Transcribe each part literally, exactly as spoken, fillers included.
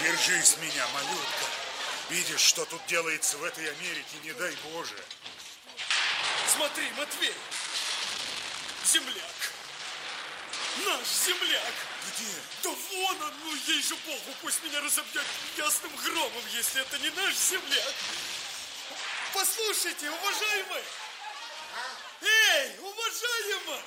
Держись меня, малютка. Видишь, что тут делается в этой Америке, не дай Боже. Смотри, Матвей, земляк. Наш земляк. Где? Да вон он, ну ей же Богу, пусть меня разобьет ясным громом, если это не наш земляк. Послушайте, уважаемый. Эй, уважаемый.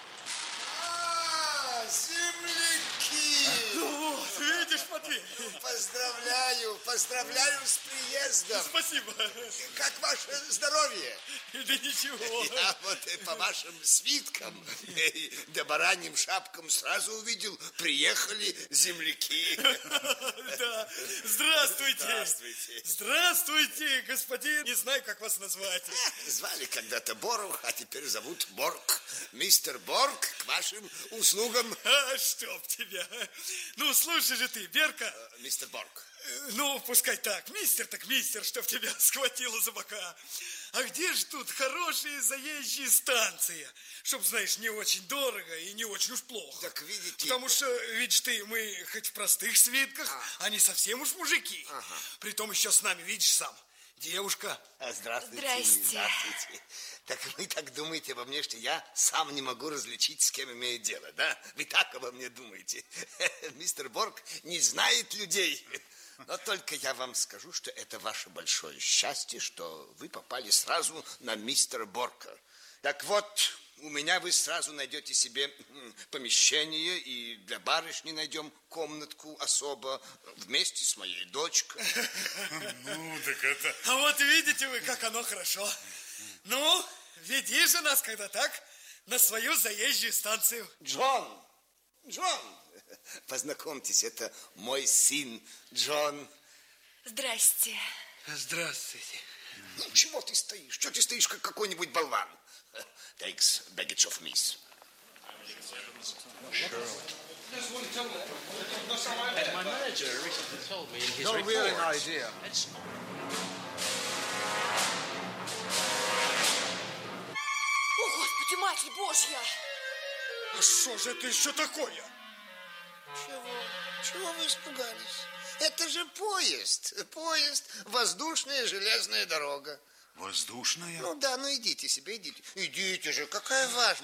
А, земляки! Ну вот, видишь, Матвей. Поздравляю, поздравляю с приездом. Спасибо. Как ваше здоровье? Да ничего. Я вот и по вашим свиткам, да бараньим шапкам сразу увидел, приехали земляки. Да, здравствуйте. Здравствуйте. Здравствуйте, господин, не знаю, как вас назвать. Звали когда-то Борух, а теперь зовут Борг. Мистер Борг, к вашим услугам. А, чтоб тебя. Ну, слушай же ты, Берка. Мистер Борг. Ну, пускай так, мистер так мистер, чтоб тебя схватило за бока. А где ж тут хорошие заезжие станции? Чтоб, знаешь, не очень дорого и не очень уж плохо. Так видите... Потому что, видишь ты, мы хоть в простых свитках, а, а не совсем уж мужики. Ага. Притом еще с нами, видишь сам, девушка. А, здравствуйте. Здрасте. Здравствуйте. Так вы так думаете обо мне, что я сам не могу различить, с кем имею дело, да? Вы так обо мне думаете. Мистер Борг не знает людей. Но только я вам скажу, что это ваше большое счастье, что вы попали сразу на мистера Борка. Так вот, у меня вы сразу найдете себе помещение, и для барышни найдем комнатку особо вместе с моей дочкой. Ну, так это... А вот видите вы, как оно хорошо. Ну, веди же нас, когда так, на свою заезжую станцию. Джон! Джон! Познакомьтесь, это мой сын Джон. Здрасте. Здравствуйте. Ну, чего ты стоишь? Что ты стоишь, как какой-нибудь болван? Takes baggage of miss. My manager recently told me in his No report. really idea. It's- О, Господи, Матерь Божья! А что же это еще такое? Чего? Чего вы испугались? Это же поезд. Поезд. Воздушная железная дорога. Воздушная? Ну да, ну идите себе, идите. Идите же, какая важная.